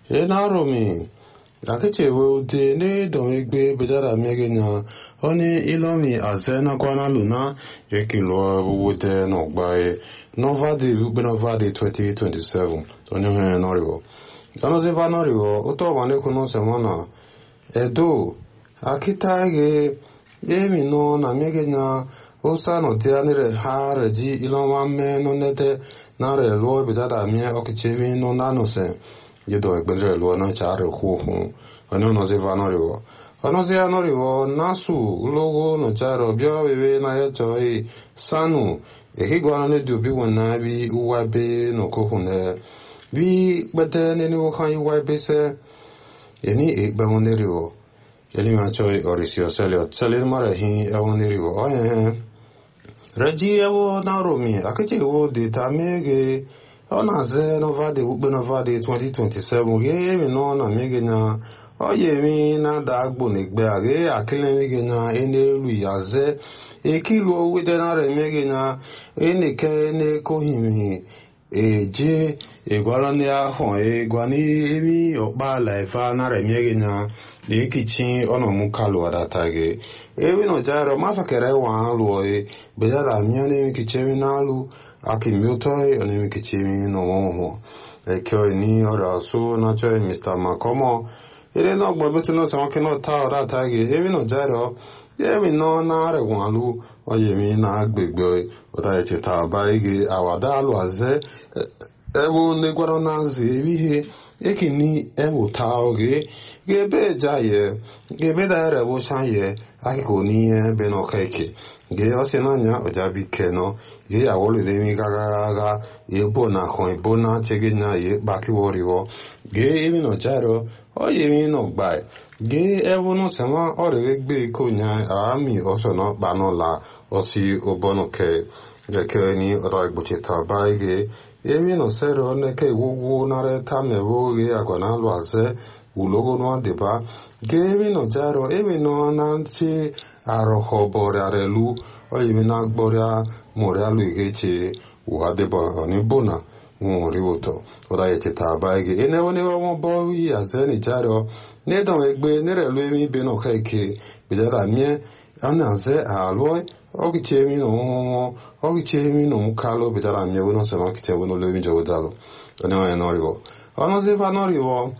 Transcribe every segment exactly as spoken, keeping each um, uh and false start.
Enaromi. Akache wo de ne don egbe bejara megenya oni ilomi azena kwana luna ekilo wo de no gbae nova de nova de twenty twenty-seven onyo he noriwo ono se va noriwo oto wane kuno semana edo akita ge emi no na megenya osa no te anire ha reji iloma me no nete na re lo bejara mi okichevi no nano se yedo egbere lo na chare hu hu ono no se va noriwo ono se noriwo nasu logo no charo bio bebe na ya choi sanu e gwana ne dubi wana bi uwabe no ko hune bi bete ne ni wo kan uwabe se eni e ba woneriwo yeli ma choi orisio selio selin mara hi e woneriwo o eh reji ewo na romi akache wo de tamege ona ze no vade ugbe no vade twenty twenty-seven ge mi no na mege na oye mi na da agbo negbe age akile mege na enelu yaze ekilu wede na re mege na enike ne kohimi eje egwala ni ahon egwani emi okpa laifa na re mege na de kichin ono mu kalu adatage ewi no jaro mafakere wa lu e bejara mione kichemi na lu aki miutoi onemi kichimi no momo e kyo ni ora su na choi mister Makomo ere no gbobetu no se ke no ta ora ta ge ewi no jaro ewi no na re wanlu oyemi na agbegbe ota e ta ba ige awada lu aze ewo ne gwaro na ze ewi he ekini ewo ta oge gebe jaye gebe da re wo shanye aki ko ni e be no keke ge osenanya ojabi keno ye awole de mi gaga ga ye bona khon bona chege na ye baki woriwo ge emi no jaro o ye mi no gbai ge ewo no sama ore gbe ko nya ami oso no ba no la osi obono ke ge ke ni ora igboche ta bai ge emi no sero ne ke wuwu na re ta me wo ge agona lo ase ulogo no deba ge emi no jaro emi no na chi aroho borare lu oyimi na gboria moralu igeche uadeba oni bona wori woto oda yeche tabaige ene woni wo bo yi azeni jaro ne don egbe ne re lu emi be no keke bidara mie anaze aloi ogichemi no ogichemi no kalo bidara mie wono se ma kiche wono le mi jodalo oni wa enoriwo ono ze va noriwo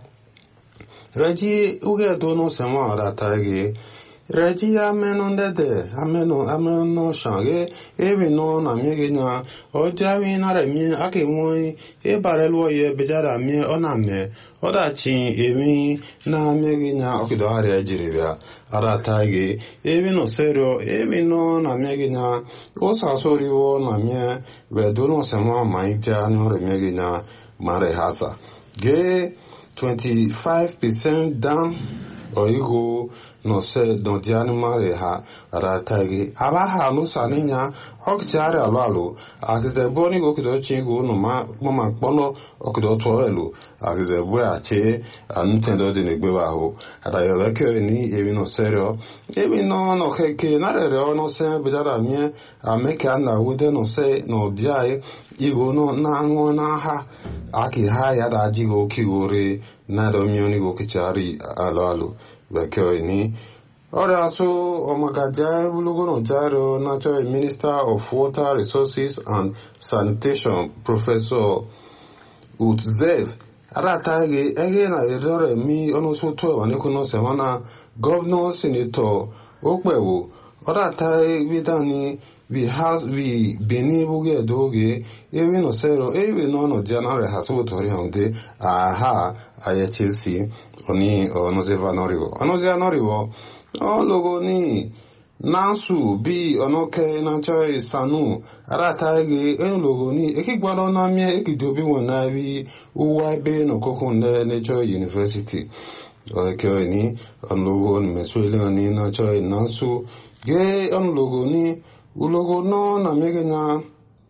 reji uge do no se ma ara taige reji ameno ndede ameno ameno shange ebi no na miege nya ojawi na re mi ake won e barelu ye bejara mi ona me oda chi emi na miege nya okido are jiribia ara taige ebi no serio ebi no na miege nya o sa sori wo na mie we do no sema maita no re miege nya mare hasa ge twenty-five percent down oigo no se don diani mare ha aratagi abaha no saninya okchare alalo agize boni go kido chingu no ma mama kpono okido toelu agize bo ache anutendo de negbewa ho adayo leke ni ebi no serio ebi no no keke na re no se bidara mie ameka na wude no se no diai igo no na ngo na ha aki ha ya da jigo kigore na do mioni go kichari alalo Bekyo ni ora so omagaja bulugono jaro nacho Minister of Water Resources and Sanitation Professor Utzev aratage ege na erore mi ono so to wa ne kuno se wana Governor Senator Okpewo ora tai bidani we has we beni buge doge ewe no sero ewe no no janare hasu tori honde aha aye Chelsea oni ono ze vanoriwo ono ze anoriwo o logo ni nasu bi ono ke na choi sanu arata ge en logo ni ekigbaro na mi ekidobi wona bi uwa be no kokunde ne choi university o ke ni on logo ni mesuele ni na choi nasu ge on logo ni ulogo no na megenya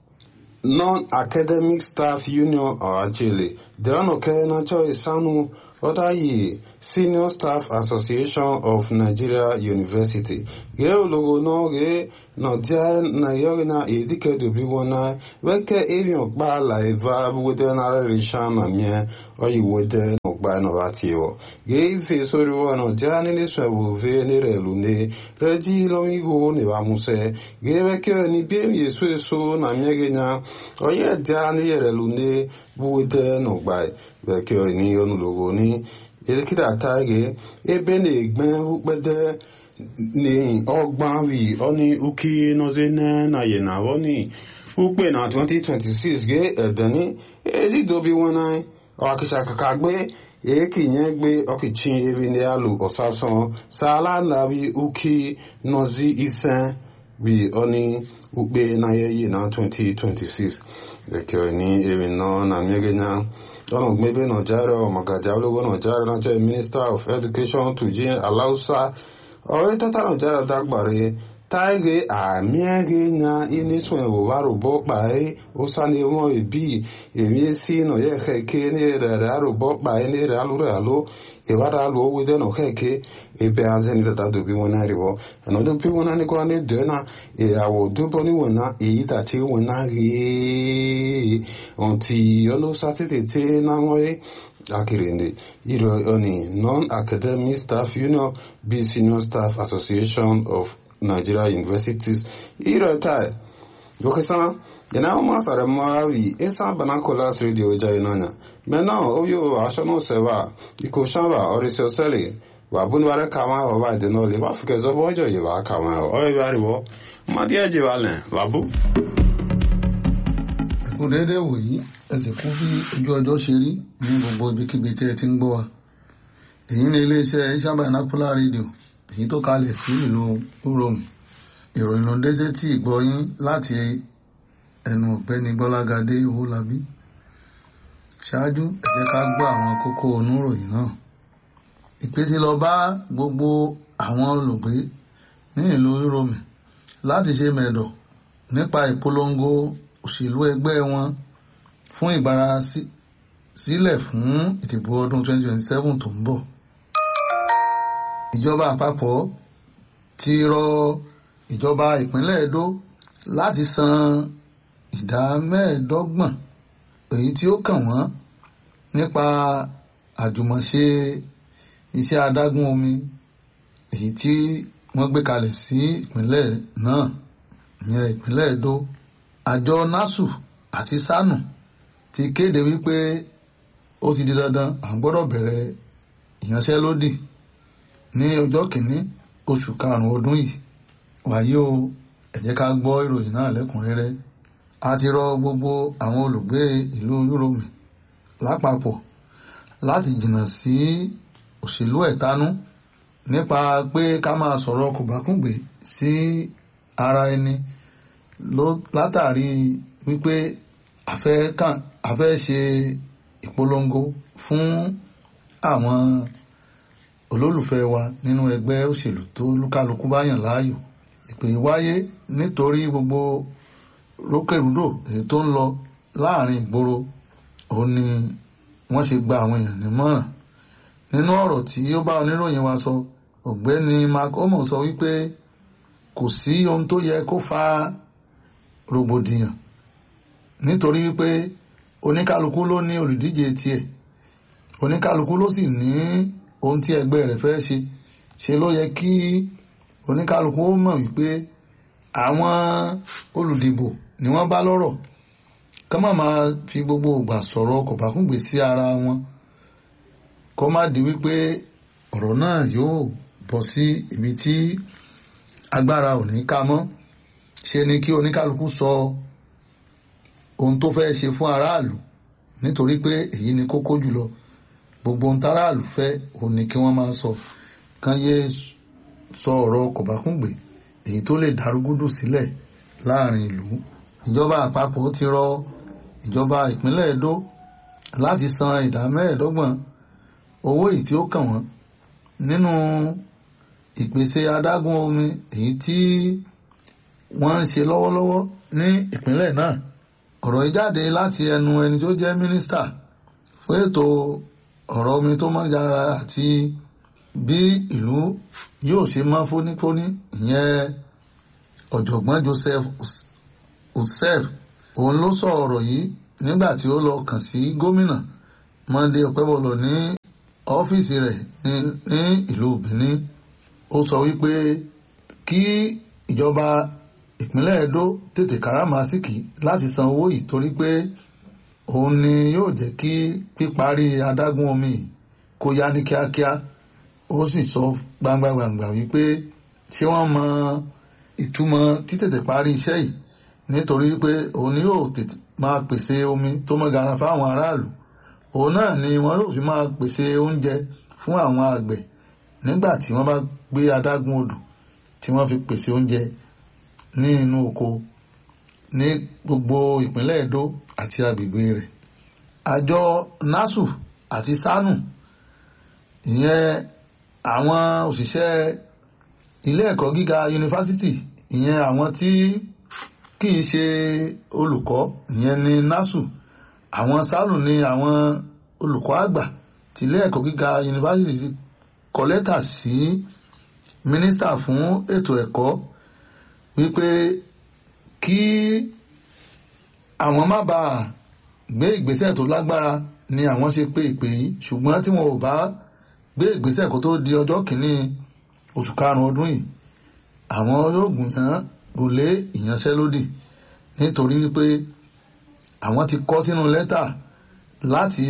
non-academic staff union or achile the onoke na choi sanu oda yi senior staff association of Nigeria University ge ulogo no ge no dia na yogina edike dobi wona weke ebi okpa la eva wede na risha na mie oyi wede no gba no lati wo ge fe sori wo no ja ni ni so wo ve ni re lu ne reji lo mi go ne ba mu se ge be ke ni be mi so so na mi ge nya o ye ja ni re lu ne bu de no gba be ke ni onu lo go ni e ki da ta ge e be ne gbon bu pe de ni ogban wi oni uki no ze na na ye na wo ni upe na twenty twenty-six ge edani eri dobi wona o akisha kakagbe e kinye gbe okichin evi ni alu osason sala lavi uki nozi isen bi oni upe na ye na twenty twenty-six e ke ni evi no na miegenya Donald Mebe no jaro magajalo no jaro na Minister of Education to Jin Alausa o tata no jaro dagbare Taige a miage na iniswe waro bo bai osani mo ebi emi si no ye heke ni ra ro bo bai ni ra lu ra lo e wara lo we de no heke e be azeni da do bi wona riwo no do bi wona ni ko ni de na e awo do bo ni wona e da ti wona ri onti ono saturday te na mo e akirende iro oni non academic staff union B Senior Staff Association of Nigeria Universities irota dokesa yana ma sare mawi esa banacolas radio jainanya mena oyo ashono seva iko shamba orisio sele wa bunware kama o ba de no le wa fike zo bojo ye wa kama o e bari wo ma die je wale babu ko dede wo yi ese ku bi ojo ojo se ri ni gbogbo ibi kibi te ti ngbo wa eyin ni ile ise shamba banacolas radio èyí tó kalẹ̀ sí ìlú Uromi ìròyìn ló dé sétí ìgbọ́yín láti ẹnu ọ̀gbẹ́ni Gbọ́lágadé Owólabí ṣáájú ẹ jẹ́ ká gbọ́ àwọn kókó oníròyìn náà ìpè ti lọ bá gbogbo àwọn olùgbé ní ìlú Uromi láti ṣe mẹ̀dọ̀ nípa ìpolongo òṣèlú ẹgbẹ́ wọn fún ìgbára sílẹ̀ fún ìdìbò ọdún twenty twenty-seven tó ń bọ̀. Ìjọba àpapọ̀ ti rọ ìjọba ìpínlẹ̀ Edo láti san ìdá mẹ́ẹ̀ẹ́dọ́gbọ̀n èyí tí ó kàn wọ́n nípa àjùmọ̀ṣe iṣẹ́ adágún omi èyí tí wọ́n gbé kalẹ̀ sí ìpínlẹ̀ náà ìyẹn ìpínlẹ̀ Edo. Àjọ NASU àti SANU ti kéde wípé ó ti di dandan à ń gbọ́dọ̀ bẹ̀rẹ̀ ìyanṣẹ́lódì ní ọjọ́ kìíní oṣù karùn-ún ọdún yìí. Wàyí o ẹ jẹ́ ká gbọ́ ìròyìn náà lẹ́kùnrẹ́rẹ́. A ti rọ gbogbo àwọn olùgbé ìlú Uromi lápapọ̀ láti jìnnà sí òṣèlú ẹ̀tanú nípa pé ká máa sọ̀rọ̀ kòbákùngbé sí ara ẹni látàrí wípé a fẹ́ ṣe ìpolongo fún àwọn olólùfẹ́ wa nínú ẹgbẹ́ òṣèlú tó lúkálukú bá yàn láàyò. Ìpè wáyé nítorí gbogbo rókèrúdò èyí tó ń lọ láàrin ìgboro òun ni wọ́n ṣe gba àwọn èèyàn nímọ̀ràn. Nínú ọ̀rọ̀ tí ó bá oníròyìn wa sọ, ọ̀gbẹ́ni Mark Omo sọ wípé kò sí ohun tó yẹ kó fa rògbòdìyàn nítorí wípé oníkálukú ló ní olùdíje tiẹ̀, oníkálukú ló sì ní ohun tí ẹgbẹ́ rẹ̀ fẹ́ ṣe. Ṣe ló yẹ kí oníkálukú ó mọ̀ wípé àwọn olùdìbò ni wọ́n bá lọ́rọ̀, ká má máa fi gbogbo ìgbà sọ̀rọ̀ kòbákùngbé sí ara wọn, kó má di wípé ọ̀rọ̀ náà yóò bọ́ sí ibi tí agbára ò ní ká mọ́. Ṣe ni kí oníkálukú sọ ohun tó fẹ́ ṣe fún aráàlú nítorí pé èyí ni kókó jùlọ. Gbogbo ohun táráàlú fẹ́ òun ni kí wọ́n máa sọ, kán yé sọ ọ̀rọ̀ kòbákùngbé èyí tó lè darúgúdù sílẹ̀ láàrin ìlú. Ìjọba àpapọ̀ ti rọ ìjọba ìpínlẹ̀ Edo láti san ìdá mẹ́ẹ̀ẹ́dọ́gbọ̀n owó èyí tí ó kàn wọ́n nínú ìpèsè adágún omi èyí tí wọ́n ń ṣe lọ́wọ́lọ́wọ́ ní ìpínlẹ̀ náà. Ọ̀rọ̀ yìí jáde láti ẹnu ẹni tó jẹ́ mínísítà fún ètò ọ̀rọ̀ omi tó mọ́ yára àti bí ìlú yóò ṣe mọ́ fónífóní, ìyẹn ọ̀jọ̀gbọ́n Joseph Utsef. Òun ló sọ ọ̀rọ̀ yìí nígbà tí ó lọ kàn sí gómìnà Monday Ọpẹ́bọlọ ní ọ́fíìsì rẹ̀ ní, ní ìlú Benin. Ó sọ wípé kí ìjọba ìpínlẹ̀ Edo tètè káràmásìkì láti san owó yìí torí pé òun ni yóò jẹ́ kí píparí adágún omi kó yá ní kíákíá. Ó sì sọ gbangba-gbàngbà wípé ṣé wọ́n mọ ìtumọ̀ títètè parí iṣẹ́ yìí nítorí pé òun ni yóò tètè máa pèsè omi tó mọ́ gara fáwọn aráàlú. Òun náà ni wọ́n yóò fi máa pèsè oúnjẹ fún àwọn àgbẹ̀ nígbà tí wọ́n bá gbé adágún odò tí wọ́n fi pèsè oúnjẹ ní inú oko ní gbogbo ìpínlẹ̀ Edo àti agbègbè rẹ̀. Àjọ NASU àti SANU, ìyẹn àwọn òṣìṣẹ́ ilé ẹ̀kọ́ gíga yunifásitì, ìyẹn àwọn tí kìí ṣe olùkọ́, ìyẹn ni NASU. Àwọn SANU ni àwọn olùkọ́ àgbà tí ilé ẹ̀kọ́ gíga yunifásitì kọ lẹ́tà sí mínísítà fún ètò ẹ̀kọ́ wípé kí àwọn má bàa gbé ìgbésẹ̀ tó lágbára ni àwọn ṣe pé ìpè yìí, ṣùgbọ́n tí wọn ò bá gbé ìgbésẹ̀ kó tó di ọjọ́ kìíní oṣù karùn-ún ọdún yìí, àwọn yóò gùnyàn gùnlé ìyanṣẹ́lódì nítorí wípé àwọn ti kọ sínú lẹ́tà láti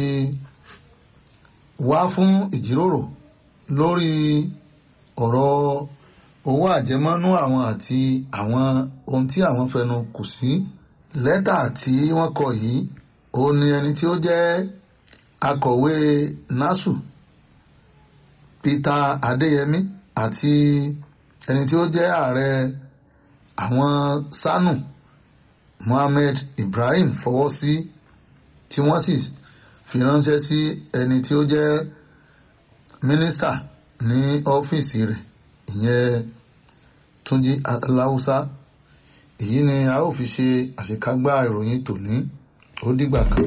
wá fún ìjíròrò lórí ọ̀rọ̀ owó àjẹmọ́nú àwọn àti àwọn ohun tí àwọn fẹnu kò sí. Lẹ́tà tí wọ́n kọ yìí, ó ní ẹni tí ó jẹ́ akọ̀wé NASU Peter Adéyẹmí àti ẹni tí ó jẹ́ ààrẹ àwọn SANU Mohammed Ibrahim fọwọ́ sí, tí wọ́n sì fi ránṣẹ́ sí ẹni tí ó jẹ́ mínísítà ní ọ́fíìsì rẹ̀, ìyẹn Túnjí Aláùsá. Èyí ni a ó fi ṣe àṣekágbá ìròyìn tòní. Ó dìgbà kan.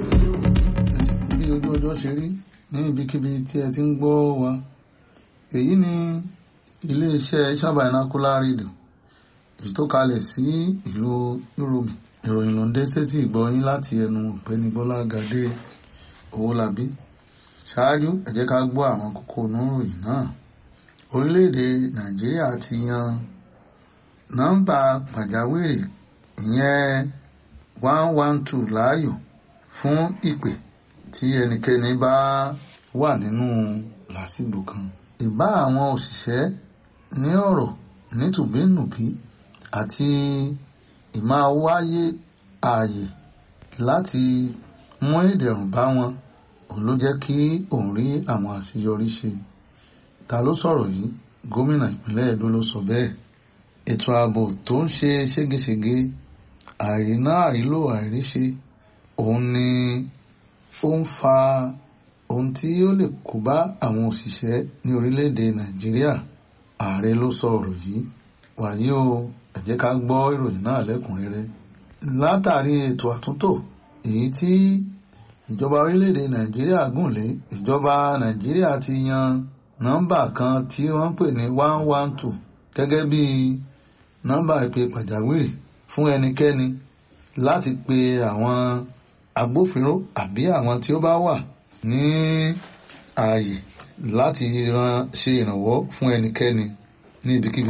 Bí ojú ọjọ́ ṣe rí ní ibikíbi tí ẹ ti ń gbọ́ wa, èyí ni iléeṣẹ́ Shabanacular Radio ìtòkalẹ̀ sí ìlú Yorùbá. Ìròyìn ló ń dé sétí ìgbọ́yín láti ẹnu ọ̀gbẹ́ni Bọ́lá Gàdé Owólabí. Ṣáájú ẹ jẹ́ ká gbọ́ àwọn kókó oníròyìn náà. Orílẹ̀-èdè Nàìjíríà ti yan nọ́mbà pàjáwìrì ìyẹn one one two láàyò fún ìpè tí ẹnikẹ́ni bá wà nínú làásìgbò kan. Ìbá àwọn òṣìṣẹ́ ní ọ̀rọ̀ nítùbínùbí àti ìmáa wáyé ààyè láti mú ìdẹ̀rùn bá wọn òun ló jẹ́ kí òun rí àwọn àṣeyọrí ṣe. Ta ló sọ̀rọ̀ yìí? Gómìnà ìpínlẹ̀ Edo ló sọ bẹ́ẹ̀. Ètò ààbò tó ń ṣe ségesège, àìríná àìrílò àìríṣe, òun ni ó ń fa ohun tí ó lè kó bá àwọn òṣìṣẹ́ ní orílẹ̀-èdè Nàìjíríà. Ààrẹ ló sọ ọ̀rọ̀ yìí. Wàyí o, ẹ jẹ́ ká gbọ́ ìròyìn náà lẹ́kùnrẹ́rẹ́. Látàrí ètò àtúntò èyí tí ìjọba orílẹ̀-èdè Nàìjíríà gùn lé, ìjọba Nàìjíríà ti yan nọ́mbà kan tí wọ́n ń pè ní one one two gẹ́gẹ́ bí nọ́mbà ìpè pàjáwìrì fún ẹnikẹ́ni láti pe àwọn agbófinró àbí àwọn tí ó bá wà ní ààyè láti ran ṣe ìrànwọ́ fún ẹnikẹ́ni ní ibikíbi